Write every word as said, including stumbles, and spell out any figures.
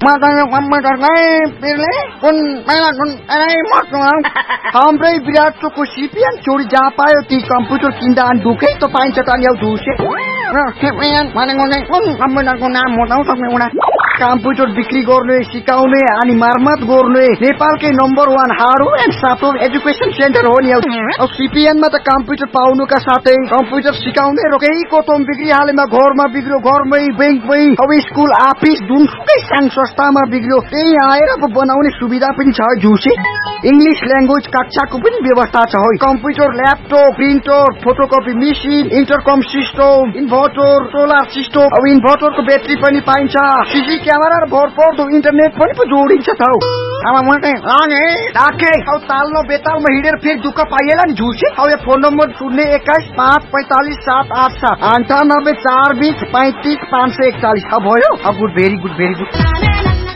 माताको कम्प्युटरकै पिरले कुन पहिला कुन एरै मसँग हाम्रै विराटको सिपिएन चोरी जहाँ पायो ती कम्प्युटर किन्दा अनि ढुकै त पाइन्छ त ल्याउ झुसे सिपिएन भनेको चाहिँ कुन कम्प्युटरको नाम हो त तपाईँ उडा कम्प्युटर बिक्री गर्ने सिकाउने अनि मर्मत गर्ने नेपालकै number one hardware and software education centre हो नि। अब सिपिएनमा त कम्प्युटर पाउनुका साथै कम्प्युटर सिकाउने रोकेको तोम बिक्री हालेमा घरमा बिग्रियो घरमै बैंकमै अब स्कुल अफिस जुनसुकै सानो संस्थामा बिग्रियो त्यही आएर बनाउने सुविधा पनि छ झुसे। इंग्लिश ल्याङ्ग्वेज कक्षाको पनि व्यवस्था छ हो। Computer laptop printer photocopy machine इन्टरकम system inverter solar system अब इन्भर्टरको ब्याट्री पनि पाइन्छ सीसी क्यामेरा र भरपर्दो इन्टरनेट पनि पो जोडिन्छ त हौ। अब मलाई लाने राखे अब तालमा बेतालमा हिँडेर फेरि दुःख पाइएला नि झुसे। अब यो फोन नम्बर शून्य एक्काइस पाँच पैंतालिस सात आठ सात अन्ठानब्बे चार बिस पैंतिस पाँच सय एकचालिस अब भयो। अब good very good very good.